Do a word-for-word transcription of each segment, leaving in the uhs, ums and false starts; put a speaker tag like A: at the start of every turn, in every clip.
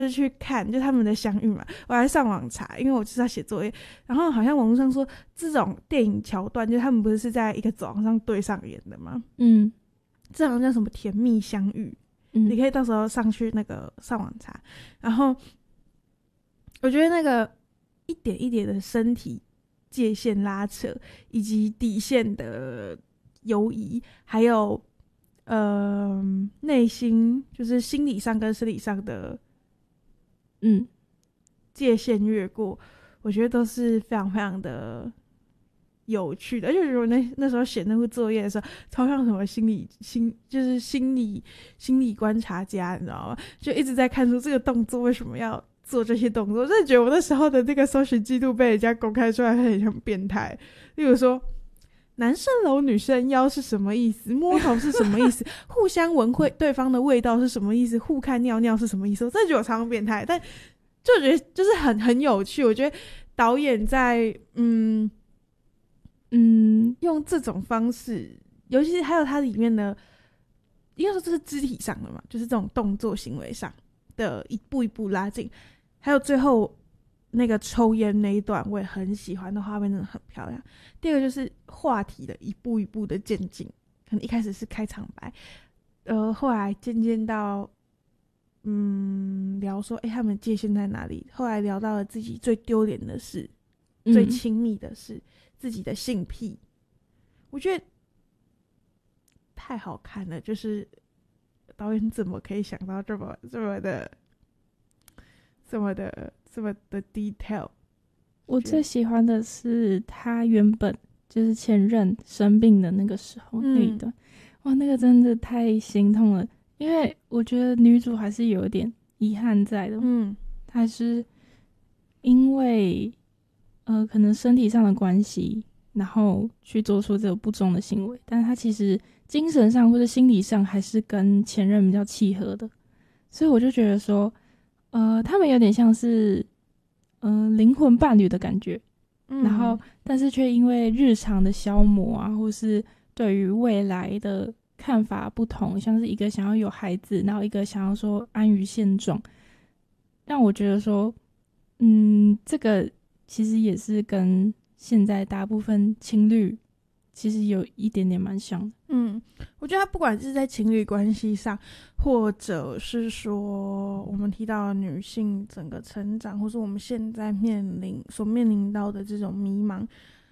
A: 就是去看就他们的相遇嘛，我还上网查，因为我就是要写作业，然后好像网络上说这种电影桥段，就他们不是是在一个走廊上对上演的吗？
B: 嗯，
A: 这好像叫什么甜蜜相遇，
B: 嗯
A: 你可以到时候上去那个上网查。然后我觉得那个一点一点的身体界限拉扯，以及底线的游移，还有呃内心就是心理上跟生理上的
B: 嗯
A: 界限越过，我觉得都是非常非常的有趣的。而且如果那那时候写那部作业的时候，超像什么心理心就是心理心理观察家，你知道吗？就一直在看出这个动作为什么要做这些动作。我真的觉得我那时候的那个搜寻记录被人家公开出来，很像变态。例如说，男生搂女生腰是什么意思？摸头是什么意思？互相闻会对方的味道是什么意思？互看尿尿是什么意思？我真的觉得我常常变态，但就觉得就是很很有趣。我觉得导演在嗯嗯用这种方式，尤其是还有它里面的，应该说这是肢体上的嘛，就是这种动作行为上的一步一步拉近，还有最后那个抽烟那一段，我也很喜欢的画面，真的很漂亮。第二个就是话题的一步一步的渐进，可能一开始是开场白，呃，后来渐渐到。嗯，聊说，哎、欸，他们界限在哪里？后来聊到了自己最丢脸的事，
B: 嗯
A: 最亲密的事，自己的性癖，我觉得太好看了。就是导演怎么可以想到这么这么的、这么的、这么的 detail？
B: 我最喜欢的是他原本就是前任生病的那个时候那一段，嗯、哇，那个真的太心痛了。因为我觉得女主还是有点遗憾在的，嗯，她是因为呃可能身体上的关系，然后去做出这个不忠的行为，但她其实精神上或者心理上还是跟前任比较契合的，所以我就觉得说，呃，他们有点像是嗯、呃、灵魂伴侣的感觉，嗯，然后但是却因为日常的消磨啊，或是对于未来的看法不同，像是一个想要有孩子，然后一个想要说安于现状，让我觉得说，嗯，这个其实也是跟现在大部分情侣其实有一点点蛮像的。
A: 嗯，我觉得他不管是在情侣关系上，或者是说我们提到的女性整个成长，或是我们现在面临所面临到的这种迷茫，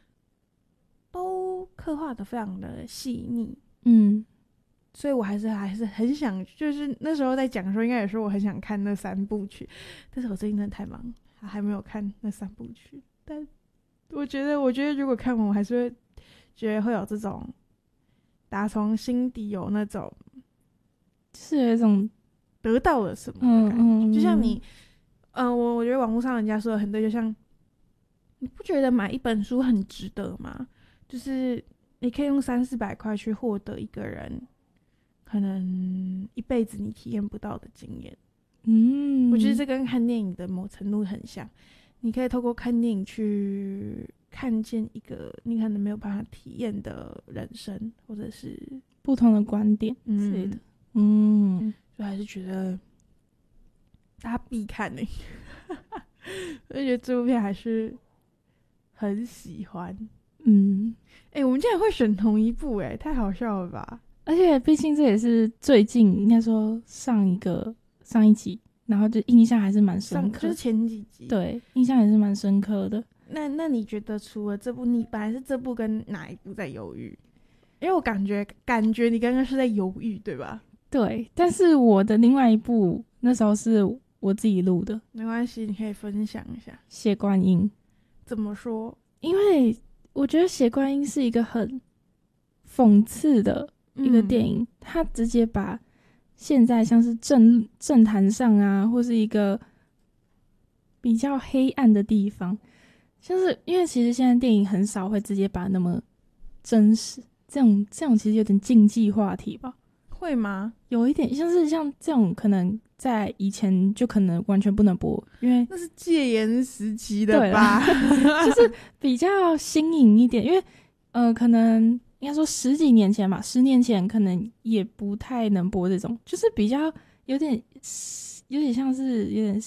A: 都刻画的非常的细腻。嗯。所以我还是还是很想，就是那时候在讲的时候，应该也说我很想看那三部曲，但是我最近真的太忙，还没有看那三部曲。但我觉得，我觉得如果看完，我还是会觉得会有这种打从心底有那种，
B: 是有一种
A: 得到了什么的感觉。
B: 嗯嗯、
A: 就像你，嗯、呃，我我觉得网络上人家说的很对，就像你不觉得买一本书很值得吗？就是你可以用三四百块去获得一个人。可能一辈子你体验不到的经验，嗯，我觉得这跟看电影的某程度很像。你可以透过看电影去看见一个你可能没有办法体验的人生，或者是
B: 不同的观点之类的。嗯，
A: 嗯，就还是觉得大家必看呢、欸。我就觉得这部片还是很喜欢。嗯，哎、欸，我们竟然会选同一部、欸，哎，太好笑了吧！
B: 而且毕竟这也是最近应该说上一个上一集，然后就印象还是蛮深刻，
A: 就是前几集，
B: 对，印象也是蛮深刻的。
A: 那那你觉得除了这部，你本来是这部跟哪一部在犹豫？因为我感觉感觉你刚刚是在犹豫，对吧？
B: 对，但是我的另外一部那时候是我自己录的，
A: 没关系，你可以分享一下。
B: 血观音
A: 怎么说？
B: 因为我觉得血观音是一个很讽刺的一个电影，他、嗯、直接把现在像是政政坛上啊，或是一个比较黑暗的地方，像是因为其实现在电影很少会直接把那么真实这种这种其实有点禁忌话题吧？
A: 会吗？
B: 有一点像是像这种可能在以前就可能完全不能播，因为
A: 那是戒严时期的吧？
B: 就是比较新颖一点，因为呃可能。应该说十几年前吧，十年前可能也不太能播这种，就是比较有点有点像是有点